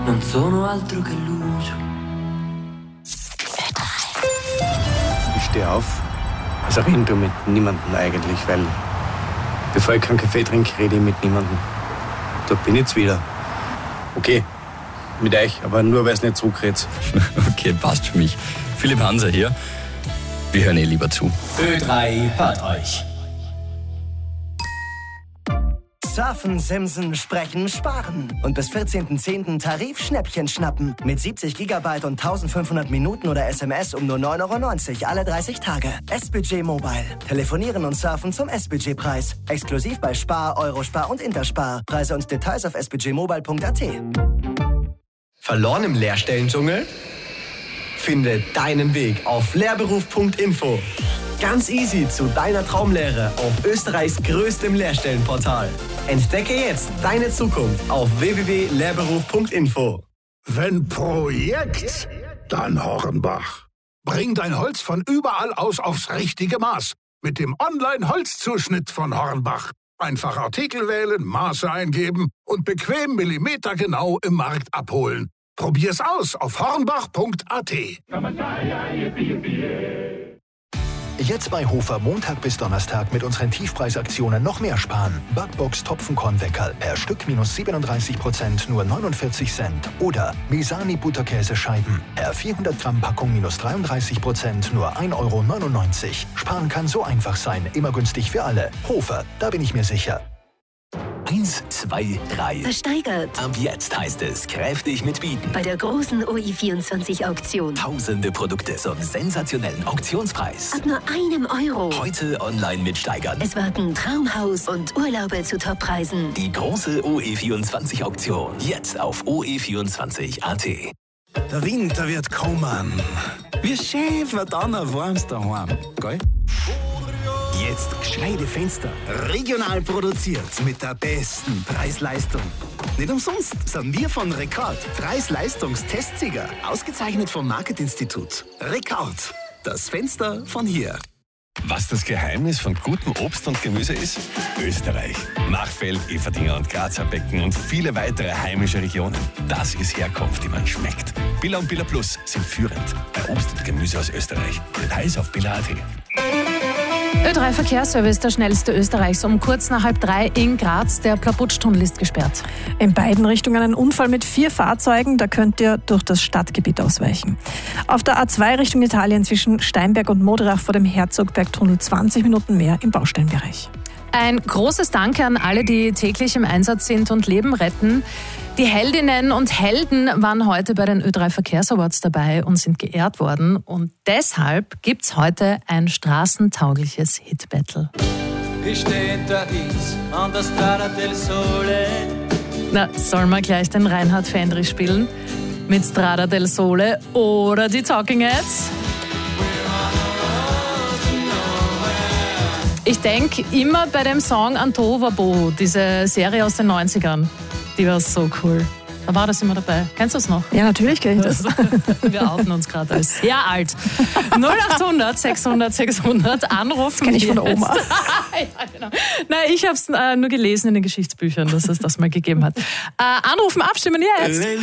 non sono altro che luce. Ich stehe auf. Also reden du mit niemandem eigentlich, weil bevor ich keinen Kaffee trinke, rede ich mit niemandem. Da bin ich jetzt wieder. Okay, mit euch, aber nur weil es nicht zurückredet. Okay, passt für mich. Philipp Hanser hier. Wir hören lieber zu. Ö3 hört euch. Surfen, Simsen, Sprechen, Sparen. Und bis 14.10. Tarif-Schnäppchen schnappen. Mit 70 GB und 1500 Minuten oder SMS um nur 9,90 € alle 30 Tage. S-Budget Mobile. Telefonieren und surfen zum S-Budget-Preis. Exklusiv bei Spar, Eurospar und Interspar. Preise und Details auf sbudgetmobile.at. Verloren im Lehrstellendschungel? Finde deinen Weg auf lehrberuf.info. Ganz easy zu deiner Traumlehre auf Österreichs größtem Lehrstellenportal. Entdecke jetzt deine Zukunft auf www.lehrberuf.info. Wenn Projekt, dann Hornbach. Bring dein Holz von überall aus aufs richtige Maß. Mit dem Online-Holzzuschnitt von Hornbach. Einfach Artikel wählen, Maße eingeben und bequem millimetergenau im Markt abholen. Probier's aus auf hornbach.at. Jetzt bei Hofer Montag bis Donnerstag mit unseren Tiefpreisaktionen noch mehr sparen. Backbox Topfenkornweckerl per Stück minus 37%, nur 49 Cent. Oder Misani Butterkäsescheiben per 400 Gramm Packung minus 33%, nur 1,99 €. Sparen kann so einfach sein, immer günstig für alle. Hofer, da bin ich mir sicher. 1, 2, 3. Versteigert. Ab jetzt heißt es kräftig mitbieten. Bei der großen OI24-Auktion. Tausende Produkte zum sensationellen Auktionspreis. Ab nur €1. Heute online mitsteigern. Es warten Traumhaus und Urlaube zu Toppreisen. Die große OE24-Auktion. Jetzt auf OE24.at. Der Winter wird kommen. Wie schön wird dann ein warmes daheim, gell? Jetzt gescheite Fenster. Regional produziert mit der besten Preis-Leistung. Nicht umsonst sind wir von Rekord. Preis-Leistungs-Testsieger. Ausgezeichnet vom Marketinstitut. Rekord. Das Fenster von hier. Was das Geheimnis von gutem Obst und Gemüse ist? Österreich. Machfeld, Eferdingen und Grazer Becken und viele weitere heimische Regionen. Das ist Herkunft, die man schmeckt. Billa und Billa Plus sind führend bei Obst und Gemüse aus Österreich. Details auf billa.at. Ö3 Verkehrsservice, der schnellste Österreichs. Um kurz nach 2:30 in Graz. Der Plaputsch-Tunnel ist gesperrt. In beiden Richtungen ein Unfall mit 4 Fahrzeugen. Da könnt ihr durch das Stadtgebiet ausweichen. Auf der A2 Richtung Italien zwischen Steinberg und Moderach vor dem Herzogbergtunnel 20 Minuten mehr im Baustellenbereich. Ein großes Danke an alle, die täglich im Einsatz sind und Leben retten. Die Heldinnen und Helden waren heute bei den Ö3 Verkehrsawards dabei und sind geehrt worden. Und deshalb gibt's heute ein straßentaugliches Hit-Battle. Ich stehe da an der Strada del Sole. Na, soll man gleich den Reinhard Fendrich spielen? Mit Strada del Sole oder die Talking Heads? Ich denke immer bei dem Song an Tohuwabohu, diese Serie aus den 90ern. Die war so cool. Da war das immer dabei. Kennst du es noch? Ja, natürlich kenne ich das. Wir outen uns gerade als sehr alt. 0800 600 600 anrufen. Das kenne ich von der Oma. Ja, genau. Nein, ich habe es nur gelesen in den Geschichtsbüchern, dass es das mal gegeben hat. Anrufen, abstimmen jetzt.